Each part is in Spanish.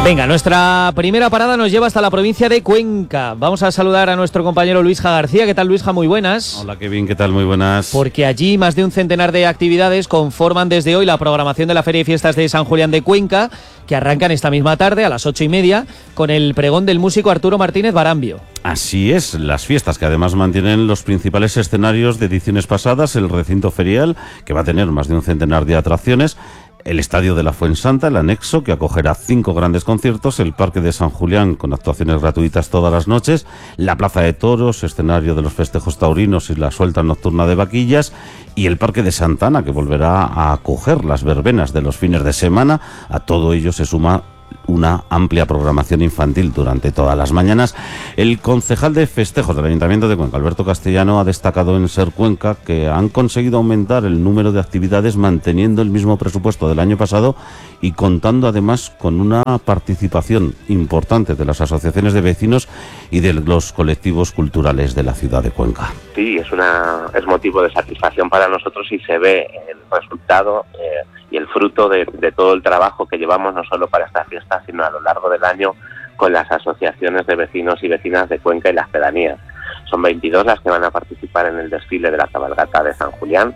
Venga, nuestra primera parada nos lleva hasta la provincia de Cuenca. Vamos a saludar a nuestro compañero Luisja García. ¿Qué tal, Luisja? Muy buenas. Hola, Kevin. ¿Qué tal? Muy buenas. Porque allí más de un centenar de actividades conforman desde hoy la programación de la Feria y Fiestas de San Julián de Cuenca, que arrancan esta misma tarde a las 8:30 con el pregón del músico Arturo Martínez Barambio. Así es, las fiestas que además mantienen los principales escenarios de ediciones pasadas, el recinto ferial, que va a tener más de un centenar de atracciones, el Estadio de la Fuensanta, el anexo, que acogerá 5 grandes conciertos, el Parque de San Julián, con actuaciones gratuitas todas las noches, la Plaza de Toros, escenario de los festejos taurinos y la suelta nocturna de vaquillas, y el Parque de Santa Ana, que volverá a acoger las verbenas de los fines de semana. A todo ello se suma una amplia programación infantil durante todas las mañanas. El concejal de festejos del Ayuntamiento de Cuenca, Alberto Castellano, ha destacado en Ser Cuenca que han conseguido aumentar el número de actividades manteniendo el mismo presupuesto del año pasado y contando además con una participación importante de las asociaciones de vecinos y de los colectivos culturales de la ciudad de Cuenca. Sí, es motivo de satisfacción para nosotros y se ve el resultado y el fruto de todo el trabajo que llevamos no solo para esta fiesta, sino a lo largo del año con las asociaciones de vecinos y vecinas de Cuenca y las pedanías. Son 22 las que van a participar en el desfile de la cabalgata de San Julián.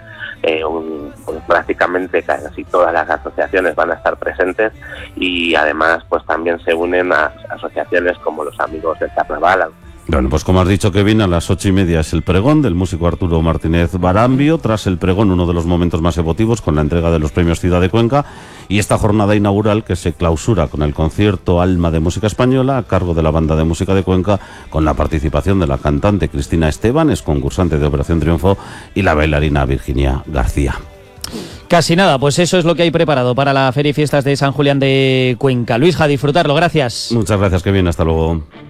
Pues prácticamente casi todas las asociaciones van a estar presentes y además pues también se unen a asociaciones como los Amigos del Carnaval. Bueno, pues como has dicho, Kevin, a las 8:30 es el pregón del músico Arturo Martínez Barambio. Tras el pregón, uno de los momentos más emotivos con la entrega de los premios Ciudad de Cuenca y esta jornada inaugural que se clausura con el concierto Alma de Música Española a cargo de la Banda de Música de Cuenca, con la participación de la cantante Cristina Esteban, es concursante de Operación Triunfo, y la bailarina Virginia García. Casi nada, pues eso es lo que hay preparado para la Feria y Fiestas de San Julián de Cuenca. Luisja, a disfrutarlo, gracias. Muchas gracias, Kevin, hasta luego.